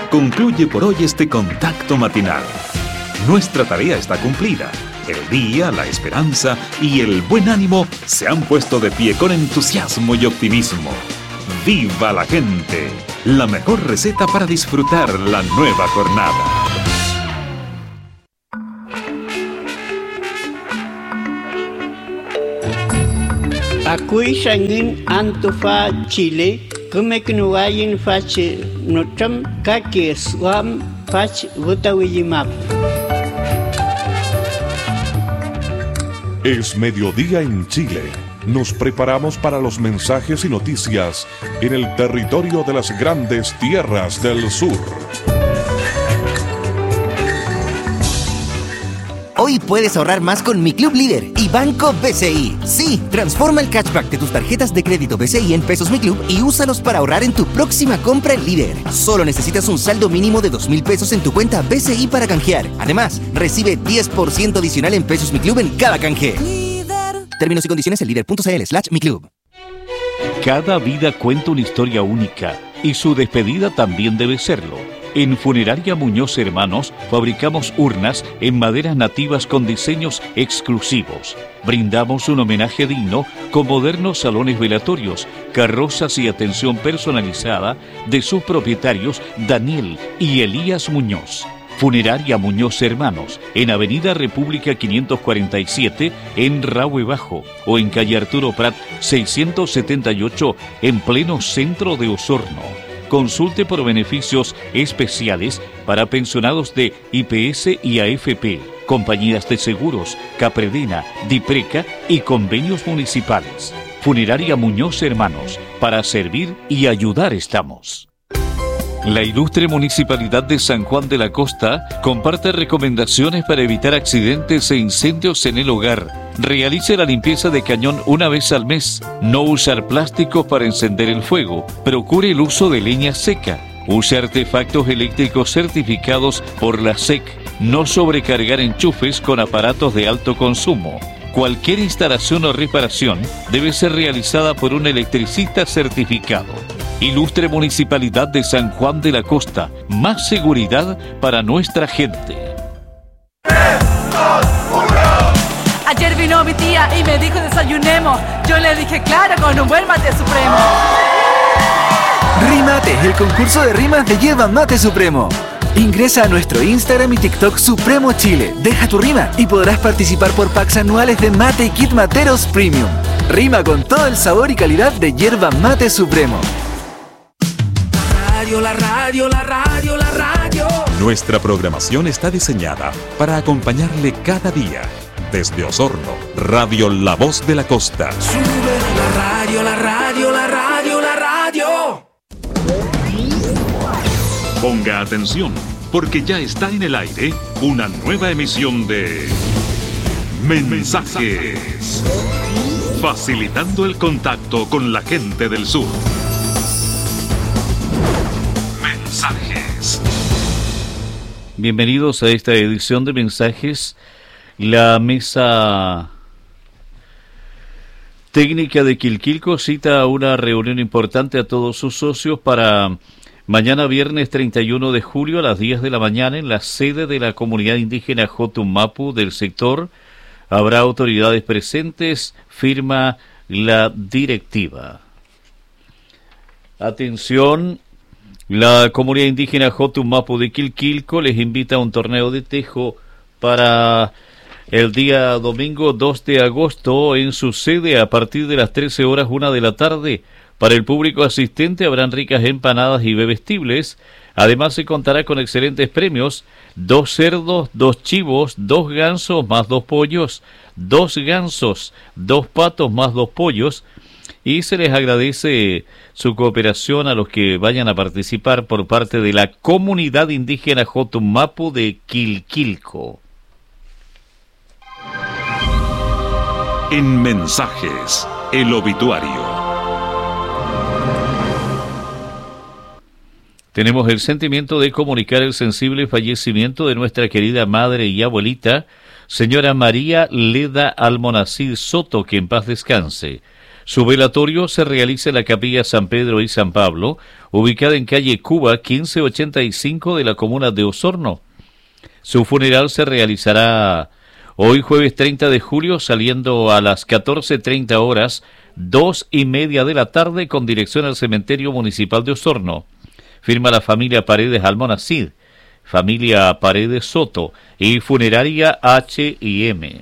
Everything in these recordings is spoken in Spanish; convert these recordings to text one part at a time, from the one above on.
Concluye por hoy este contacto matinal. Nuestra tarea está cumplida. El día, la esperanza y el buen ánimo se han puesto de pie con entusiasmo y optimismo. ¡Viva la gente! La mejor receta para disfrutar la nueva jornada. Akui sangin Antofa Chile, kumeknuayin fach notram kake swam fach votawiyimap. Es mediodía en Chile. Nos preparamos para los mensajes y noticias en el territorio de las grandes tierras del sur. Hoy puedes ahorrar más con Mi Club Líder y Banco BCI. Sí, transforma el cashback de tus tarjetas de crédito BCI en pesos Mi Club y úsalos para ahorrar en tu próxima compra en Líder. Solo necesitas un saldo mínimo de 2.000 pesos en tu cuenta BCI para canjear. Además, recibe 10% adicional en pesos Mi Club en cada canje. Términos y condiciones en líder.cl/Mi Club. Cada vida cuenta una historia única y su despedida también debe serlo. En Funeraria Muñoz Hermanos fabricamos urnas en maderas nativas con diseños exclusivos. Brindamos un homenaje digno con modernos salones velatorios, carrozas y atención personalizada de sus propietarios Daniel y Elías Muñoz. Funeraria Muñoz Hermanos, en Avenida República 547, en Rahue Bajo, o en calle Arturo Prat 678, en pleno centro de Osorno. Consulte por beneficios especiales para pensionados de IPS y AFP, compañías de seguros, Capredena, Dipreca y convenios municipales. Funeraria Muñoz Hermanos, para servir y ayudar estamos. La ilustre Municipalidad de San Juan de la Costa comparte recomendaciones para evitar accidentes e incendios en el hogar. Realice la limpieza de cañón una vez al mes. No usar plásticos para encender el fuego. Procure el uso de leña seca. Use artefactos eléctricos certificados por la SEC. No sobrecargar enchufes con aparatos de alto consumo. Cualquier instalación o reparación debe ser realizada por un electricista certificado. Ilustre Municipalidad de San Juan de la Costa, más seguridad para nuestra gente. Ayer vino mi tía y me dijo desayunemos. Yo le dije claro, con un buen mate supremo. Rimate, el concurso de rimas de Yerba Mate Supremo. Ingresa a nuestro Instagram y TikTok Supremo Chile. Deja tu rima y podrás participar por packs anuales de mate y kit materos premium. Rima con todo el sabor y calidad de Yerba Mate Supremo. La radio, la radio, la radio. Nuestra programación está diseñada para acompañarle cada día. Desde Osorno, Radio La Voz de la Costa. Sube la radio, la radio, la radio, la radio. Ponga atención, porque ya está en el aire una nueva emisión de Mensajes. Facilitando el contacto con la gente del sur. Mensajes. Bienvenidos a esta edición de Mensajes. La mesa técnica de Quilquilco cita una reunión importante a todos sus socios para mañana viernes 31 de julio a las 10 de la mañana en la sede de la comunidad indígena Jotumapu del sector. Habrá autoridades presentes, firma la directiva. Atención. La comunidad indígena Jotumapu de Quilquilco les invita a un torneo de tejo para el día domingo 2 de agosto en su sede a partir de las 13 horas 1 de la tarde. Para el público asistente habrán ricas empanadas y bebestibles. Además se contará con excelentes premios: 2 cerdos, 2 chivos, 2 gansos más 2 pollos, 2 gansos, 2 patos más 2 pollos. Y se les agradece su cooperación a los que vayan a participar por parte de la comunidad indígena Jotumapu de Quilquilco. En Mensajes, el obituario. Tenemos el sentimiento de comunicar el sensible fallecimiento de nuestra querida madre y abuelita, señora María Leda Almonacid Soto, que en paz descanse. Su velatorio se realiza en la Capilla San Pedro y San Pablo, ubicada en calle Cuba 1585 de la comuna de Osorno. Su funeral se realizará hoy jueves 30 de julio, saliendo a las 14:30 horas, 2:30 de la tarde, con dirección al Cementerio Municipal de Osorno. Firma la familia Paredes Almonacid, familia Paredes Soto y funeraria H&M.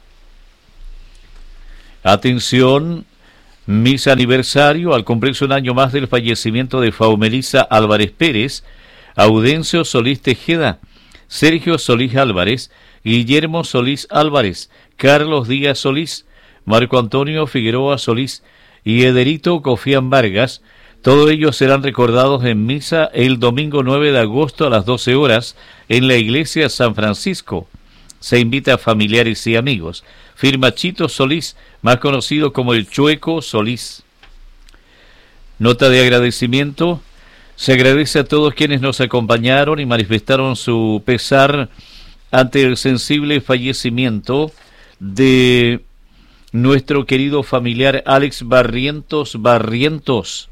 Atención, misa aniversario al cumplirse un año más del fallecimiento de Faumelisa Álvarez Pérez, Audencio Solís Tejeda, Sergio Solís Álvarez, Guillermo Solís Álvarez, Carlos Díaz Solís, Marco Antonio Figueroa Solís y Ederito Cofián Vargas. Todos ellos serán recordados en misa el domingo 9 de agosto a las 12 horas en la iglesia San Francisco. Se invita a familiares y amigos. Firma Chito Solís, más conocido como el Chueco Solís. Nota de agradecimiento. Se agradece a todos quienes nos acompañaron y manifestaron su pesar ante el sensible fallecimiento de nuestro querido familiar Alex Barrientos.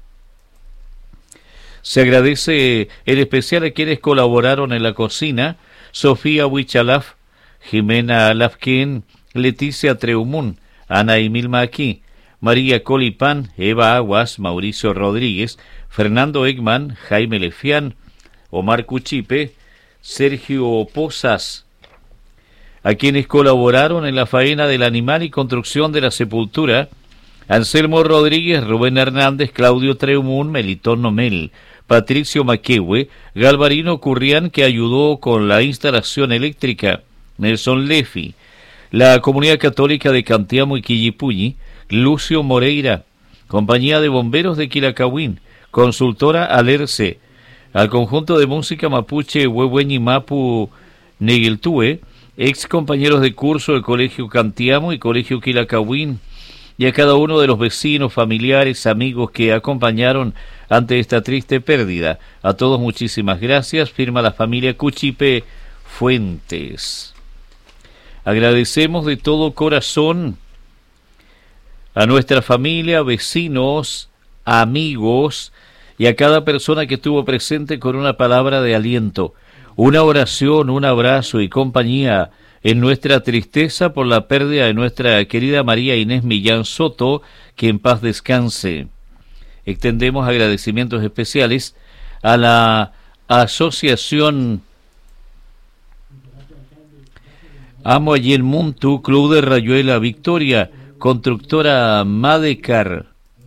Se agradece en especial a quienes colaboraron en la cocina: Sofía Huichalaf, Jimena Lafkin, Leticia Treumún, Ana Emil Maqui, María Colipán, Eva Aguas, Mauricio Rodríguez, Fernando Egman, Jaime Lefián, Omar Cuchipe, Sergio Pozas. A quienes colaboraron en la faena del animal y construcción de la sepultura: Anselmo Rodríguez, Rubén Hernández, Claudio Treumún, Melitón Nomel, Patricio Maquehue, Galvarino Currián, que ayudó con la instalación eléctrica, Nelson Lefi, la Comunidad Católica de Cantiamo y Quillipulli, Lucio Moreira, Compañía de Bomberos de Quilacahuín, Consultora Alerce, al conjunto de música mapuche Huehueñi Mapu Neguiltúe, ex compañeros de curso del Colegio Cantiamo y Colegio Quilacahuín, y a cada uno de los vecinos, familiares, amigos que acompañaron ante esta triste pérdida. A todos muchísimas gracias. Firma la familia Cuchipe Fuentes. Agradecemos de todo corazón a nuestra familia, vecinos, amigos y a cada persona que estuvo presente con una palabra de aliento, una oración, un abrazo y compañía en nuestra tristeza por la pérdida de nuestra querida María Inés Millán Soto, que en paz descanse. Extendemos agradecimientos especiales a la Asociación Amo Ayen Muntu, Club de Rayuela Victoria, Constructora Madecar,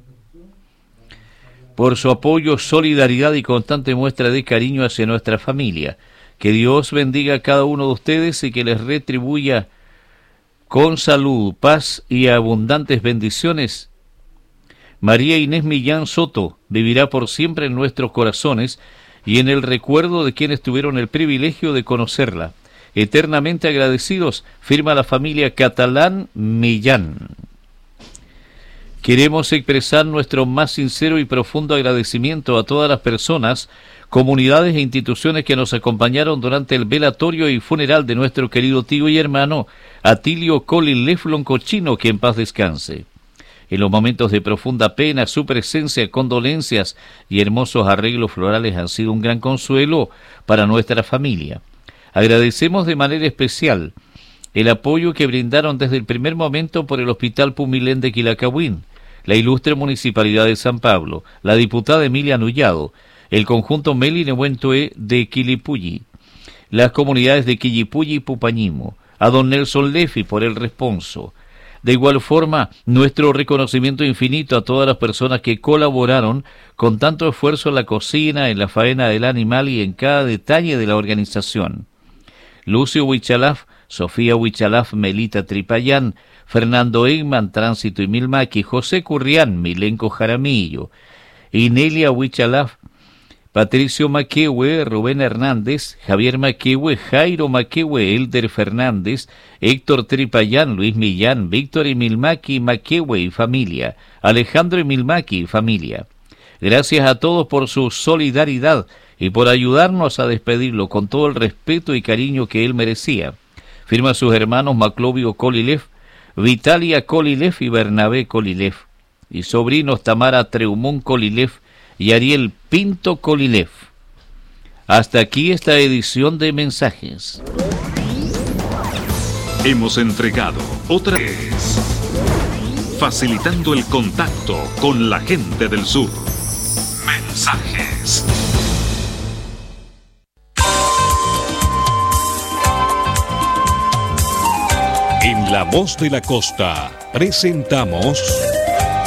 por su apoyo, solidaridad y constante muestra de cariño hacia nuestra familia. Que Dios bendiga a cada uno de ustedes y que les retribuya con salud, paz y abundantes bendiciones. María Inés Millán Soto vivirá por siempre en nuestros corazones y en el recuerdo de quienes tuvieron el privilegio de conocerla. Eternamente agradecidos, firma la familia Catalán Millán. Queremos expresar nuestro más sincero y profundo agradecimiento a todas las personas, comunidades e instituciones que nos acompañaron durante el velatorio y funeral de nuestro querido tío y hermano Atilio Colin Leflon Cochino, que en paz descanse. En los momentos de profunda pena, su presencia, condolencias y hermosos arreglos florales han sido un gran consuelo para nuestra familia. Agradecemos de manera especial el apoyo que brindaron desde el primer momento por el Hospital Pumilén de Quilacahuín, la ilustre Municipalidad de San Pablo, la diputada Emilia Nullado, el conjunto Meli Nehuentoe de Quilipulli, las comunidades de Quillipulli y Pupañimo, a don Nelson Lefi por el responso. De igual forma, nuestro reconocimiento infinito a todas las personas que colaboraron con tanto esfuerzo en la cocina, en la faena del animal y en cada detalle de la organización. Lucio Huichalaf, Sofía Huichalaf, Melita Tripayán, Fernando Egman, Tránsito y Milmaqui, José Currián, Milenco Jaramillo, Inelia Huichalaf, Patricio Maquehue, Rubén Hernández, Javier Maquehue, Jairo Maquehue, Elder Fernández, Héctor Tripayán, Luis Millán, Víctor Emilmaqui Maquehue y familia, Alejandro Emilmaqui y familia. Gracias a todos por su solidaridad y por ayudarnos a despedirlo con todo el respeto y cariño que él merecía. Firma sus hermanos Maclovio Colilef, Vitalia Colilef y Bernabé Colilef. y sobrinos Tamara Treumón Colilef y Ariel Pinto Colilef. Hasta aquí esta edición de mensajes. Hemos entregado otra vez, facilitando el contacto con la gente del sur. Mensajes. En La Voz de la Costa presentamos